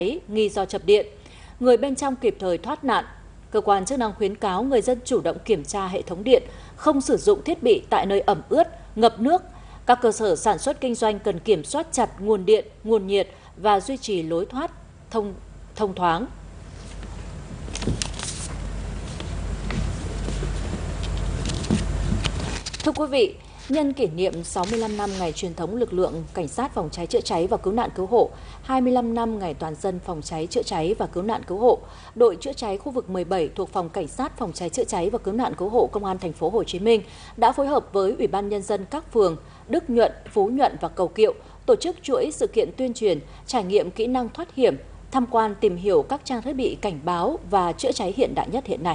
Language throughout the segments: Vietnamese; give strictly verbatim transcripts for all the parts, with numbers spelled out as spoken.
nghi do chập điện, người bên trong kịp thời thoát nạn. Cơ quan chức năng khuyến cáo người dân chủ động kiểm tra hệ thống điện, không sử dụng thiết bị tại nơi ẩm ướt, ngập nước. Các cơ sở sản xuất kinh doanh cần kiểm soát chặt nguồn điện, nguồn nhiệt và duy trì lối thoát thông thông thoáng. Thưa quý vị, nhân kỷ niệm sáu mươi lăm năm ngày truyền thống lực lượng cảnh sát phòng cháy chữa cháy và cứu nạn cứu hộ, hai mươi lăm năm ngày toàn dân phòng cháy chữa cháy và cứu nạn cứu hộ, đội chữa cháy khu vực mười bảy thuộc phòng cảnh sát phòng cháy chữa cháy và cứu nạn cứu hộ công an thành phố Hồ Chí Minh đã phối hợp với Ủy ban nhân dân các phường Đức Nhuận, Phú Nhuận và Cầu Kiệu tổ chức chuỗi sự kiện tuyên truyền, trải nghiệm kỹ năng thoát hiểm, tham quan tìm hiểu các trang thiết bị cảnh báo và chữa cháy hiện đại nhất hiện nay.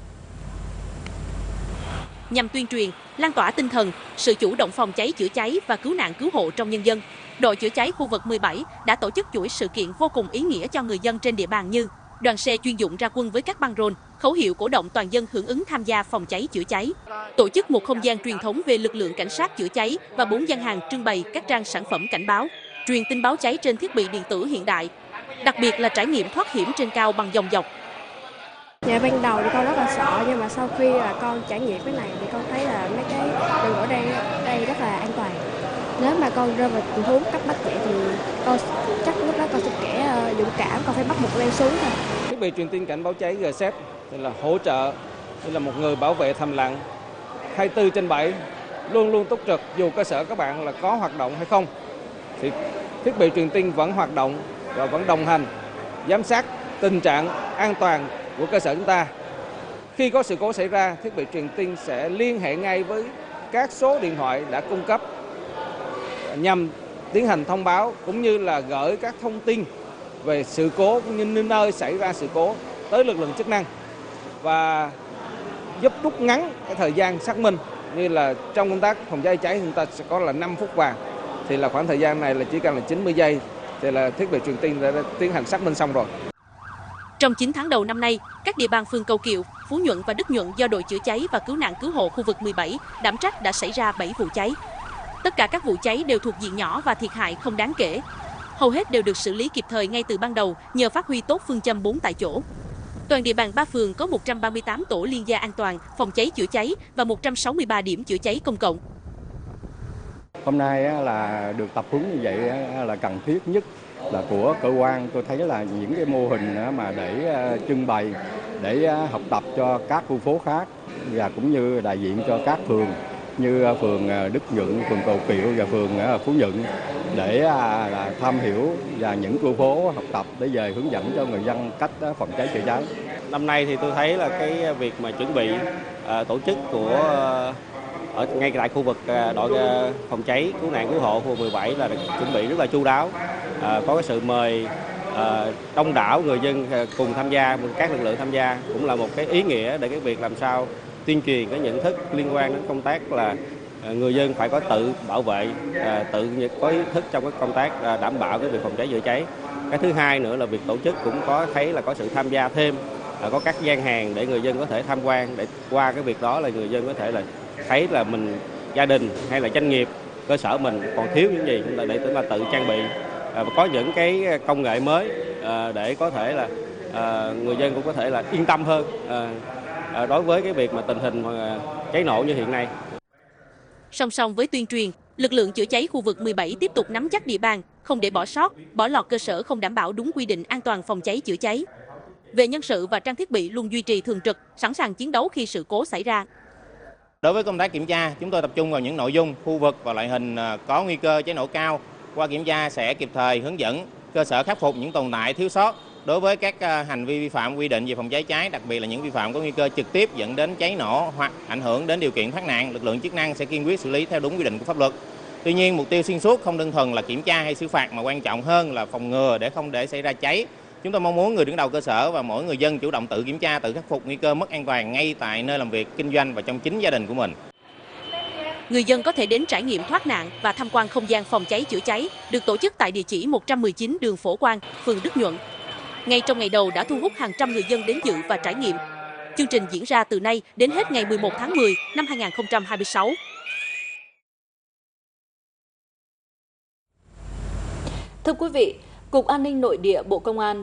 Nhằm tuyên truyền, lan tỏa tinh thần, sự chủ động phòng cháy chữa cháy và cứu nạn cứu hộ trong nhân dân, đội chữa cháy khu vực mười bảy đã tổ chức chuỗi sự kiện vô cùng ý nghĩa cho người dân trên địa bàn như đoàn xe chuyên dụng ra quân với các băng rôn, khẩu hiệu cổ động toàn dân hưởng ứng tham gia phòng cháy chữa cháy, tổ chức một không gian truyền thống về lực lượng cảnh sát chữa cháy và bốn gian hàng trưng bày các trang sản phẩm cảnh báo, truyền tin báo cháy trên thiết bị điện tử hiện đại, đặc biệt là trải nghiệm thoát hiểm trên cao bằng dòng dọc. Dạ, ban đầu thì con rất là sợ, nhưng mà sau khi là con trải nghiệm cái này thì con thấy là mấy cái đường ở đây đây rất là an toàn. Nếu mà con rơi vào tình huống cấp bách vậy thì con chắc lúc đó con sẽ kẻ uh, dũng cảm, con phải bắt buộc leo xuống thôi. Thiết bị truyền tin cảnh báo cháy giê xê thì là hỗ trợ, như là một người bảo vệ thầm lặng hai mươi tư trên bảy, luôn luôn túc trực dù cơ sở các bạn là có hoạt động hay không. Thì thiết bị truyền tin vẫn hoạt động và vẫn đồng hành, giám sát tình trạng an toàn của cơ sở chúng ta. Khi có sự cố xảy ra, thiết bị truyền tin sẽ liên hệ ngay với các số điện thoại đã cung cấp nhằm tiến hành thông báo cũng như là gửi các thông tin về sự cố cũng như nơi xảy ra sự cố tới lực lượng chức năng và giúp rút ngắn cái thời gian xác minh. Như là trong công tác phòng cháy cháy chúng ta sẽ có là năm phút vàng, thì là khoảng thời gian này là chỉ cần là chín mươi giây thì là thiết bị truyền tin đã tiến hành xác minh xong rồi. Trong chín tháng đầu năm nay, các địa bàn phường Cầu Kiệu, Phú Nhuận và Đức Nhuận do đội chữa cháy và cứu nạn cứu hộ khu vực mười bảy đảm trách đã xảy ra bảy vụ cháy. Tất cả các vụ cháy đều thuộc diện nhỏ và thiệt hại không đáng kể. Hầu hết đều được xử lý kịp thời ngay từ ban đầu nhờ phát huy tốt phương châm bốn tại chỗ. Toàn địa bàn ba phường có một trăm ba mươi tám tổ liên gia an toàn, phòng cháy chữa cháy và một trăm sáu mươi ba điểm chữa cháy công cộng. Hôm nay là được tập huấn như vậy là cần thiết nhất là của cơ quan. Tôi thấy là những cái mô hình mà để trưng bày, để học tập cho các khu phố khác và cũng như đại diện cho các phường như phường Đức Nhuận, phường Cầu Kiệu và phường Phú Nhuận để là tham hiểu và những khu phố học tập để về hướng dẫn cho người dân cách phòng cháy chữa cháy. Năm nay thì tôi thấy là cái việc mà chuẩn bị uh, tổ chức của uh, ở ngay tại khu vực uh, đội uh, phòng cháy cứu nạn cứu hộ khu mười bảy là chuẩn bị rất là chu đáo, uh, có cái sự mời uh, đông đảo người dân uh, cùng tham gia, các lực lượng tham gia cũng là một cái ý nghĩa để cái việc làm sao tuyên truyền cái nhận thức liên quan đến công tác là người dân phải có tự bảo vệ, tự có ý thức trong cái công tác đảm bảo cái việc phòng cháy chữa cháy. Cái thứ hai nữa là việc tổ chức cũng có thấy là có sự tham gia thêm, có các gian hàng để người dân có thể tham quan, để qua cái việc đó là người dân có thể là thấy là mình gia đình hay là doanh nghiệp cơ sở mình còn thiếu những gì chúng ta để là tự trang bị và có những cái công nghệ mới để có thể là người dân cũng có thể là yên tâm hơn đối với cái việc mà tình hình cháy nổ như hiện nay. Song song với tuyên truyền, lực lượng chữa cháy khu vực mười bảy tiếp tục nắm chắc địa bàn, không để bỏ sót, bỏ lọt cơ sở không đảm bảo đúng quy định an toàn phòng cháy chữa cháy. Về nhân sự và trang thiết bị luôn duy trì thường trực, sẵn sàng chiến đấu khi sự cố xảy ra. Đối với công tác kiểm tra, chúng tôi tập trung vào những nội dung, khu vực và loại hình có nguy cơ cháy nổ cao. Qua kiểm tra sẽ kịp thời hướng dẫn cơ sở khắc phục những tồn tại thiếu sót đối với các hành vi vi phạm quy định về phòng cháy cháy, đặc biệt là những vi phạm có nguy cơ trực tiếp dẫn đến cháy nổ hoặc ảnh hưởng đến điều kiện thoát nạn, lực lượng chức năng sẽ kiên quyết xử lý theo đúng quy định của pháp luật. Tuy nhiên, mục tiêu xuyên suốt không đơn thuần là kiểm tra hay xử phạt mà quan trọng hơn là phòng ngừa để không để xảy ra cháy. Chúng tôi mong muốn người đứng đầu cơ sở và mỗi người dân chủ động tự kiểm tra, tự khắc phục nguy cơ mất an toàn ngay tại nơi làm việc, kinh doanh và trong chính gia đình của mình. Người dân có thể đến trải nghiệm thoát nạn và tham quan không gian phòng cháy chữa cháy được tổ chức tại địa chỉ một trăm mười chín đường Phổ Quang, phường Đức Nhuận. Ngay trong ngày đầu đã thu hút hàng trăm người dân đến dự và trải nghiệm. Chương trình diễn ra từ nay đến hết ngày mười một tháng mười năm hai nghìn không trăm hai mươi sáu. Thưa quý vị, Cục An ninh Nội địa Bộ Công an